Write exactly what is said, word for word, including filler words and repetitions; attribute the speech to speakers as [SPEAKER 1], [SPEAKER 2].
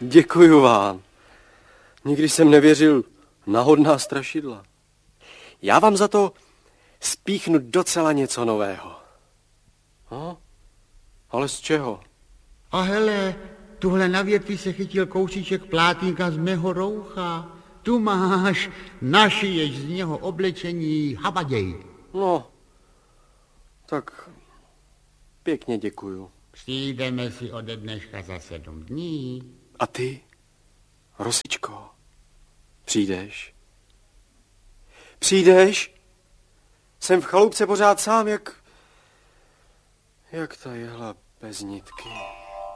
[SPEAKER 1] Děkuju vám. Nikdy jsem nevěřil na hodná strašidla. Já vám za to spíchnu docela něco nového. No, ale z čeho?
[SPEAKER 2] A hele, tuhle na větvi se chytil kousíček plátínka z mého roucha. Tu máš, našiješ z něho oblečení habaděj.
[SPEAKER 1] No, tak pěkně děkuju.
[SPEAKER 2] Přijdeme si ode dneška za sedm dní.
[SPEAKER 1] A ty, Rosičko, přijdeš? Přijdeš? Jsem v chalupce pořád sám, jak... jak ta jehla bez nitky.